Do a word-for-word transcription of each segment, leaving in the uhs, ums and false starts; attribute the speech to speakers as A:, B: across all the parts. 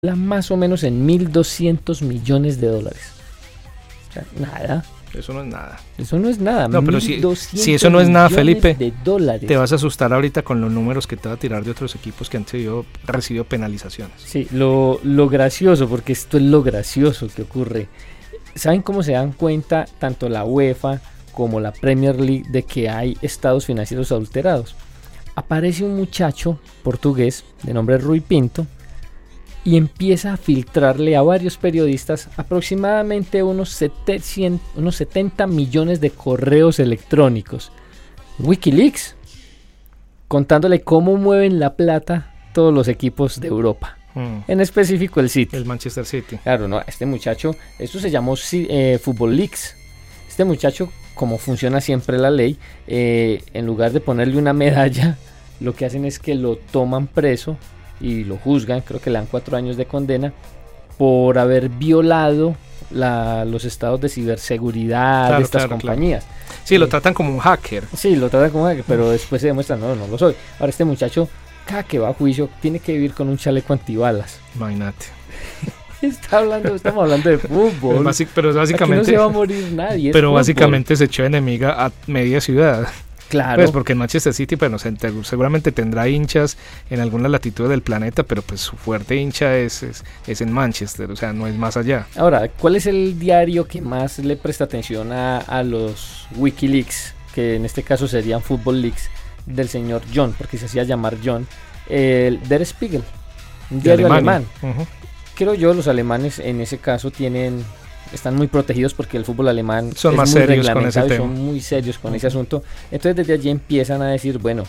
A: más o menos en mil doscientos millones de dólares. O sea, nada.
B: Eso no es nada.
A: Eso no es nada.
B: No, pero si, si eso no es nada, Felipe,
A: de dólares.
B: Te vas a asustar ahorita con los números que te va a tirar de otros equipos que han sido, recibido penalizaciones.
A: Sí, lo, lo gracioso, porque esto es lo gracioso que ocurre. ¿Saben cómo se dan cuenta tanto la UEFA como la Premier League de que hay estados financieros adulterados? Aparece un muchacho portugués de nombre Rui Pinto y empieza a filtrarle a varios periodistas aproximadamente unos, setecientos, unos setenta millones de correos electrónicos. Wikileaks, contándole cómo mueven la plata todos los equipos de Europa. Mm. En específico el City.
B: El Manchester City.
A: Claro, no, este muchacho, esto se llamó eh, Football Leaks. Este muchacho, como funciona siempre la ley, eh, en lugar de ponerle una medalla, lo que hacen es que lo toman preso y lo juzgan, creo que le dan cuatro años de condena por haber violado la, los estados de ciberseguridad claro, de estas claro, compañías.
B: Claro. Sí, eh, lo tratan como un hacker.
A: Sí, lo tratan como un hacker, pero después se demuestra, no, no lo soy. Ahora este muchacho, cada que va a juicio, tiene que vivir con un chaleco antibalas.
B: Imagínate.
A: Está hablando, estamos hablando de fútbol.
B: Pero, basic, pero básicamente
A: aquí no se va a morir nadie.
B: Pero
A: fútbol.
B: Básicamente se echó enemiga a media ciudad.
A: Claro.
B: Pues porque el Manchester City, bueno, seguramente tendrá hinchas en alguna latitud del planeta, pero pues su fuerte hincha es, es, es en Manchester, o sea, no es más allá.
A: Ahora, ¿cuál es el diario que más le presta atención a, a los Wikileaks, que en este caso serían Football Leaks, del señor John, porque se hacía llamar John? El Der Spiegel, un diario de alemán. Uh-huh. Creo yo, los alemanes en ese caso tienen... están muy protegidos porque el fútbol alemán
B: son
A: es
B: más
A: muy
B: serios con ese
A: reglamentado y
B: tema.
A: son muy serios con uh-huh. ese asunto. Entonces desde allí empiezan a decir, bueno,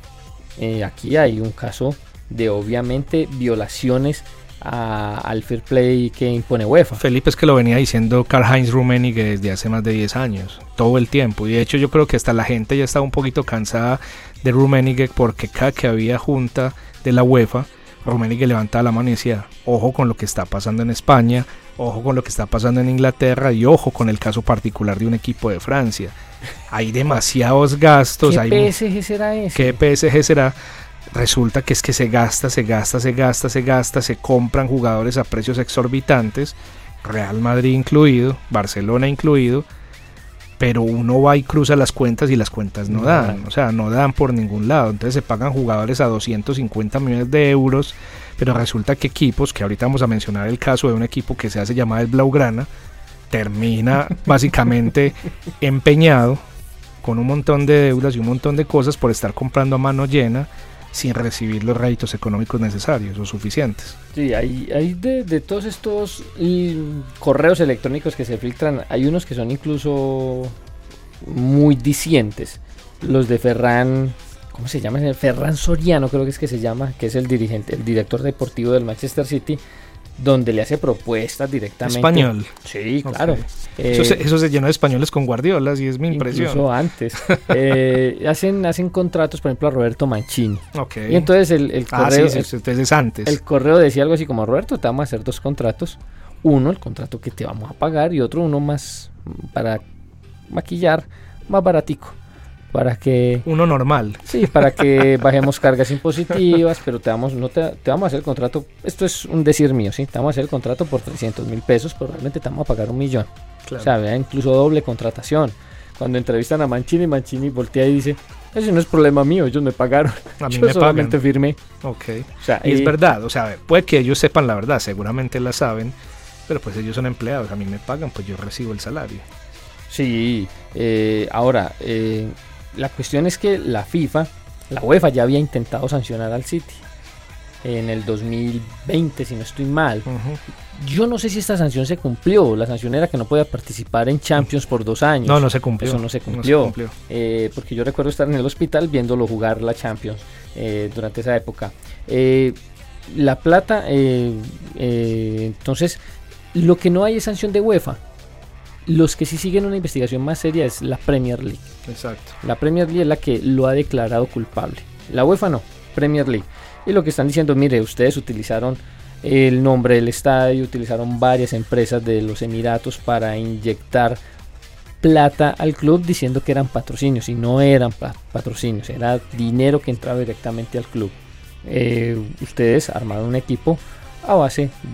A: eh, aquí hay un caso de obviamente violaciones a, al fair play que impone UEFA.
B: Felipe, es que lo venía diciendo Karl-Heinz Rummenigge desde hace más de diez años, todo el tiempo, y de hecho yo creo que hasta la gente ya estaba un poquito cansada de Rummenigge porque cada que había junta de la UEFA, Rummenigge levantaba la mano y decía, ojo con lo que está pasando en España, ojo con lo que está pasando en Inglaterra y ojo con el caso particular de un equipo de Francia. Hay demasiados gastos.
A: ¿Qué
B: hay
A: P S G será ese?
B: ¿Qué P S G será? Resulta que es que se gasta, se gasta, se gasta, se gasta, se compran jugadores a precios exorbitantes, Real Madrid incluido, Barcelona incluido, pero uno va y cruza las cuentas y las cuentas no dan, o sea, no dan por ningún lado. Entonces se pagan jugadores a doscientos cincuenta millones de euros, pero resulta que equipos, que ahorita vamos a mencionar el caso de un equipo que se hace llamar el Blaugrana, termina básicamente empeñado con un montón de deudas y un montón de cosas por estar comprando a mano llena sin recibir los réditos económicos necesarios o suficientes.
A: Sí, hay, hay de, de todos estos y, correos electrónicos que se filtran, hay unos que son incluso muy discientes. Los de Ferran, ¿cómo se llama? Ferran Soriano creo que es que se llama, que es el dirigente, el director deportivo del Manchester City, donde le hace propuestas directamente.
B: ¿Español?
A: Sí, claro.
B: Okay. Eh, eso, se, eso se llenó de españoles con Guardiola, y es mi impresión.
A: Incluso antes. eh, hacen, hacen contratos, por ejemplo, a Roberto Mancini.
B: Okay.
A: Y entonces el, el correo...
B: Ah, sí, sí, entonces antes.
A: El correo decía algo así como, Roberto, te vamos a hacer dos contratos. Uno, el contrato que te vamos a pagar, y otro, uno más para maquillar, más baratico. Para que...
B: Uno normal.
A: Sí, para que bajemos cargas impositivas, pero te vamos, no te, te vamos a hacer el contrato, esto es un decir mío, ¿sí? Te vamos a hacer el contrato por trescientos mil pesos, pero realmente te vamos a pagar un millón. Claro. O sea, vea, incluso doble contratación. Cuando entrevistan a Mancini, Mancini voltea y dice, eso no es problema mío, ellos me pagaron.
B: A mí
A: Yo
B: me
A: solamente
B: pagan.
A: firmé.
B: Ok.
A: O sea,
B: y
A: eh,
B: es verdad, o sea, puede que ellos sepan la verdad, seguramente la saben, pero pues ellos son empleados, a mí me pagan, pues yo recibo el salario.
A: Sí, eh, ahora... Eh, la cuestión es que la FIFA, la UEFA ya había intentado sancionar al City en el dos mil veinte, si no estoy mal. Uh-huh. Yo no sé si esta sanción se cumplió. La sanción era que no podía participar en Champions por dos años.
B: No, no se cumplió.
A: Eso no se cumplió.
B: No se cumplió.
A: Eh, porque yo recuerdo estar en el hospital viéndolo jugar la Champions eh, durante esa época. Eh, la plata, eh, eh, entonces, lo que no hay es sanción de UEFA. Los que sí siguen una investigación más seria es la Premier League.
B: Exacto.
A: La Premier League es la que lo ha declarado culpable. La UEFA no, Premier League. Y lo que están diciendo, mire, ustedes utilizaron el nombre del estadio, utilizaron varias empresas de los Emiratos para inyectar plata al club diciendo que eran patrocinios, y no eran patrocinios, era dinero que entraba directamente al club. Eh, ustedes armaron un equipo a base